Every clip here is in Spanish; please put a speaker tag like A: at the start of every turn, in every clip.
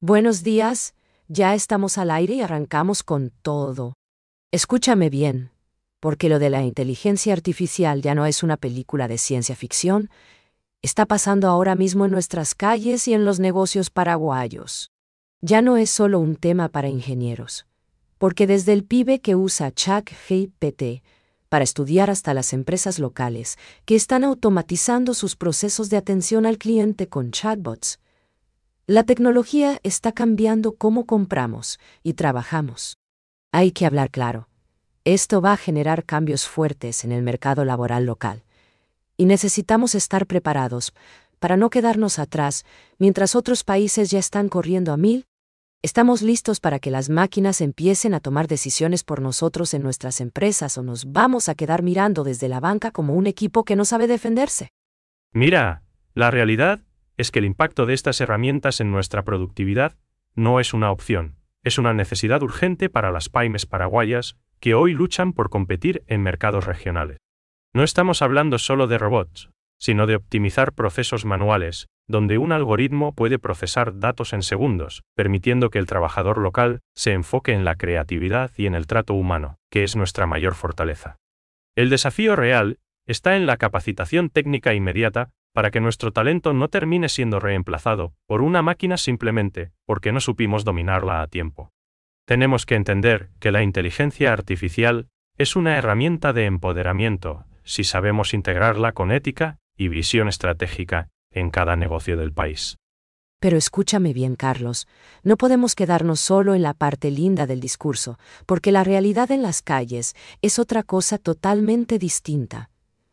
A: Buenos días, ya estamos al aire y arrancamos con todo. Escúchame bien, porque lo de la inteligencia artificial ya no es una película de ciencia ficción, está pasando ahora mismo en nuestras calles y en los negocios paraguayos. Ya no es solo un tema para ingenieros, porque desde el pibe que usa ChatGPT para estudiar hasta las empresas locales que están automatizando sus procesos de atención al cliente con chatbots, la tecnología está cambiando cómo compramos y trabajamos. Hay que hablar claro. Esto va a generar cambios fuertes en el mercado laboral local. Y necesitamos estar preparados para no quedarnos atrás mientras otros países ya están corriendo a 1000. ¿Estamos listos para que las máquinas empiecen a tomar decisiones por nosotros en nuestras empresas o nos vamos a quedar mirando desde la banca como un equipo que no sabe defenderse?
B: Mira, la realidad es que el impacto de estas herramientas en nuestra productividad no es una opción, es una necesidad urgente para las pymes paraguayas que hoy luchan por competir en mercados regionales. No estamos hablando solo de robots, sino de optimizar procesos manuales, donde un algoritmo puede procesar datos en segundos, permitiendo que el trabajador local se enfoque en la creatividad y en el trato humano, que es nuestra mayor fortaleza. El desafío real está en la capacitación técnica inmediata para que nuestro talento no termine siendo reemplazado por una máquina simplemente porque no supimos dominarla a tiempo. Tenemos que entender que la inteligencia artificial es una herramienta de empoderamiento si sabemos integrarla con ética y visión estratégica en cada negocio del país.
A: Pero escúchame bien, Carlos, no podemos quedarnos solo en la parte linda del discurso, porque la realidad en las calles es otra cosa totalmente distinta.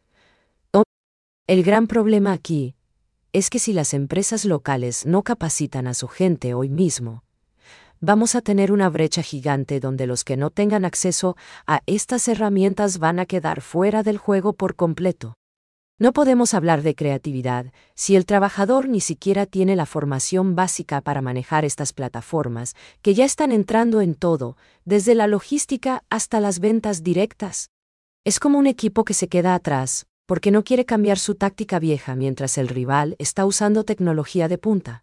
A: El gran problema aquí es que si las empresas locales no capacitan a su gente hoy mismo, vamos a tener una brecha gigante donde los que no tengan acceso a estas herramientas van a quedar fuera del juego por completo. No podemos hablar de creatividad si el trabajador ni siquiera tiene la formación básica para manejar estas plataformas que ya están entrando en todo, desde la logística hasta las ventas directas. Es como un equipo que se queda atrás porque no quiere cambiar su táctica vieja mientras el rival está usando tecnología de punta.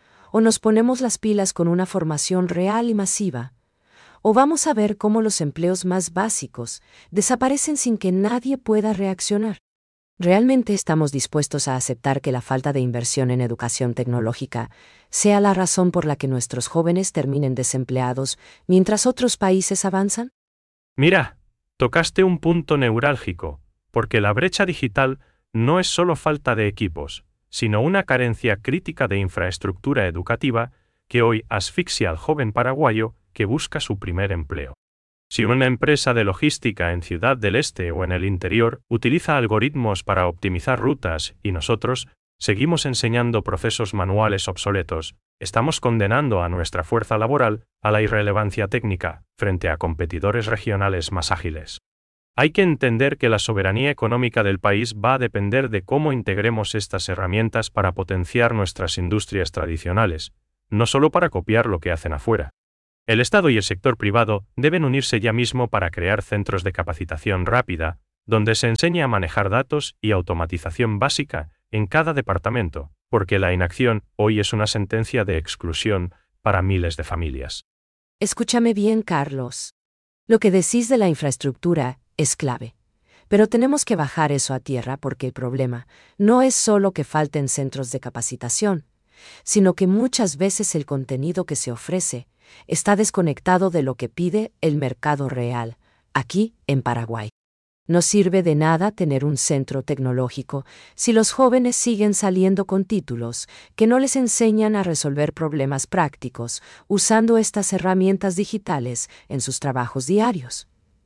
A: O nos ponemos las pilas con una formación real y masiva, o vamos a ver cómo los empleos más básicos desaparecen sin que nadie pueda reaccionar. ¿Realmente estamos dispuestos a aceptar que la falta de inversión en educación tecnológica sea la razón por la que nuestros jóvenes terminen desempleados mientras otros países avanzan?
B: Mira, tocaste un punto neurálgico, porque la brecha digital no es solo falta de equipos, sino una carencia crítica de infraestructura educativa que hoy asfixia al joven paraguayo que busca su primer empleo. Si una empresa de logística en Ciudad del Este o en el interior utiliza algoritmos para optimizar rutas y nosotros seguimos enseñando procesos manuales obsoletos, estamos condenando a nuestra fuerza laboral a la irrelevancia técnica frente a competidores regionales más ágiles. Hay que entender que la soberanía económica del país va a depender de cómo integremos estas herramientas para potenciar nuestras industrias tradicionales, no solo para copiar lo que hacen afuera. El Estado y el sector privado deben unirse ya mismo para crear centros de capacitación rápida, donde se enseñe a manejar datos y automatización básica en cada departamento, porque la inacción hoy es una sentencia de exclusión para miles de familias.
A: Escúchame bien, Carlos. Lo que decís de la infraestructura es clave. Pero tenemos que bajar eso a tierra porque el problema no es solo que falten centros de capacitación, sino que muchas veces el contenido que se ofrece está desconectado de lo que pide el mercado real, aquí en Paraguay. No sirve de nada tener un centro tecnológico si los jóvenes siguen saliendo con títulos que no les enseñan a resolver problemas prácticos usando estas herramientas digitales en sus trabajos diarios.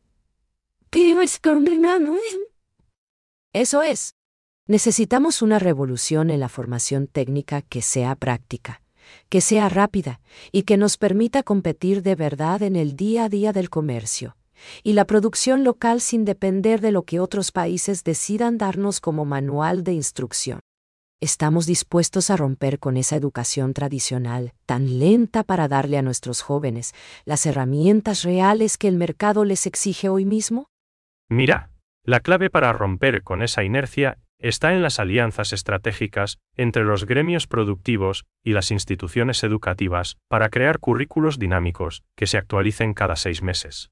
A: Eso es. Necesitamos una revolución en la formación técnica que sea práctica, que sea rápida y que nos permita competir de verdad en el día a día del comercio y la producción local sin depender de lo que otros países decidan darnos como manual de instrucción. ¿Estamos dispuestos a romper con esa educación tradicional tan lenta para darle a nuestros jóvenes las herramientas reales que el mercado les exige hoy mismo?
B: Mira, la clave para romper con esa inercia está en las alianzas estratégicas entre los gremios productivos y las instituciones educativas para crear currículos dinámicos que se actualicen cada 6 meses.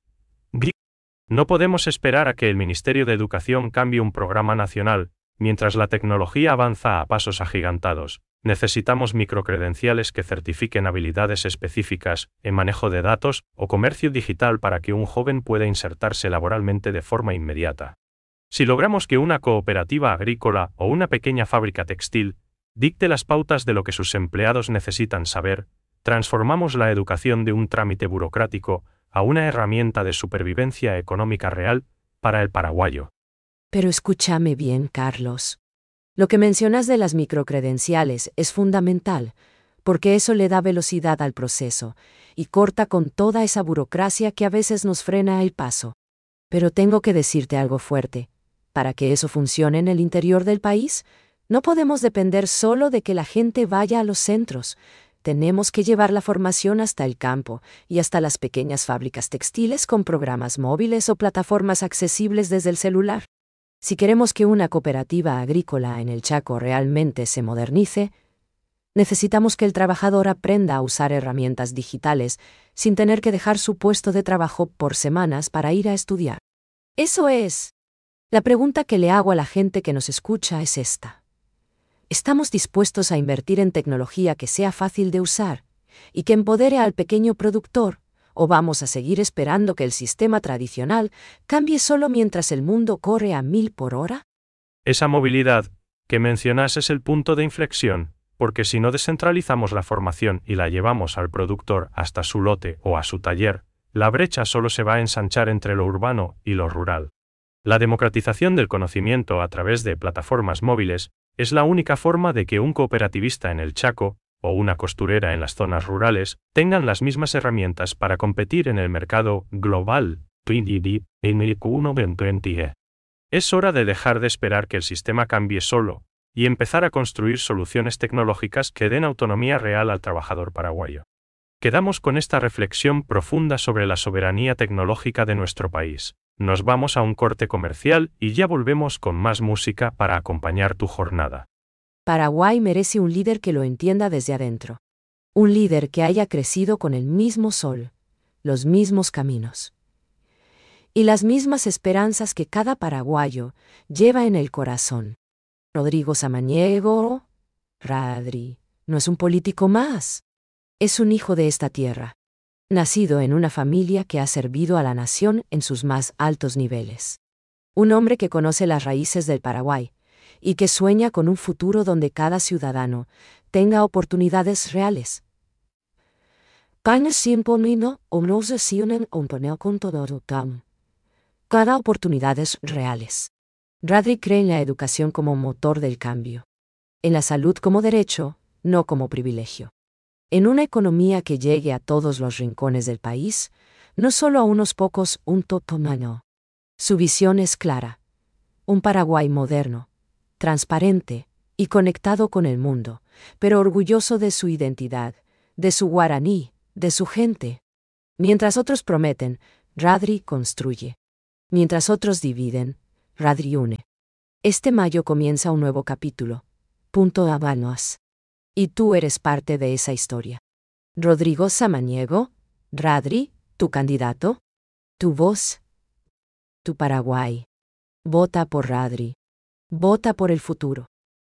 B: No podemos esperar a que el Ministerio de Educación cambie un programa nacional, mientras la tecnología avanza a pasos agigantados. Necesitamos microcredenciales que certifiquen habilidades específicas en manejo de datos o comercio digital para que un joven pueda insertarse laboralmente de forma inmediata. Si logramos que una cooperativa agrícola o una pequeña fábrica textil dicte las pautas de lo que sus empleados necesitan saber, transformamos la educación de un trámite burocrático a una herramienta de supervivencia económica real para el paraguayo.
A: Pero escúchame bien, Carlos. Lo que mencionas de las microcredenciales es fundamental, porque eso le da velocidad al proceso y corta con toda esa burocracia que a veces nos frena el paso. Pero tengo que decirte algo fuerte. Para que eso funcione en el interior del país, no podemos depender solo de que la gente vaya a los centros. Tenemos que llevar la formación hasta el campo y hasta las pequeñas fábricas textiles con programas móviles o plataformas accesibles desde el celular. Si queremos que una cooperativa agrícola en el Chaco realmente se modernice, necesitamos que el trabajador aprenda a usar herramientas digitales sin tener que dejar su puesto de trabajo por semanas para ir a estudiar. Eso es. La pregunta que le hago a la gente que nos escucha es esta. ¿Estamos dispuestos a invertir en tecnología que sea fácil de usar y que empodere al pequeño productor? ¿O vamos a seguir esperando que el sistema tradicional cambie solo mientras el mundo corre a 1000 por hora?
B: Esa movilidad que mencionas es el punto de inflexión, porque si no descentralizamos la formación y la llevamos al productor hasta su lote o a su taller, la brecha solo se va a ensanchar entre lo urbano y lo rural. La democratización del conocimiento a través de plataformas móviles es la única forma de que un cooperativista en el Chaco o una costurera en las zonas rurales tengan las mismas herramientas para competir en el mercado global. Es hora de dejar de esperar que el sistema cambie solo y empezar a construir soluciones tecnológicas que den autonomía real al trabajador paraguayo. Quedamos con esta reflexión profunda sobre la soberanía tecnológica de nuestro país. Nos vamos a un corte comercial y ya volvemos con más música para acompañar tu jornada.
A: Paraguay merece un líder que lo entienda desde adentro. Un líder que haya crecido con el mismo sol, los mismos caminos y las mismas esperanzas que cada paraguayo lleva en el corazón. Rodrigo Samaniego, Radri, no es un político más. Es un hijo de esta tierra, nacido en una familia que ha servido a la nación en sus más altos niveles. Un hombre que conoce las raíces del Paraguay y que sueña con un futuro donde cada ciudadano tenga oportunidades reales. Cada oportunidades reales. Radri cree en la educación como motor del cambio. En la salud como derecho, no como privilegio. En una economía que llegue a todos los rincones del país, no solo a unos pocos, un totomano. Su visión es clara. Un Paraguay moderno, transparente y conectado con el mundo, pero orgulloso de su identidad, de su guaraní, de su gente. Mientras otros prometen, Radri construye. Mientras otros dividen, Radri une. Este mayo comienza un nuevo capítulo. Punto Habanos. Y tú eres parte de esa historia. Rodrigo Samaniego, Radri, tu candidato, tu voz, tu Paraguay. Vota por Radri. Vota por el futuro.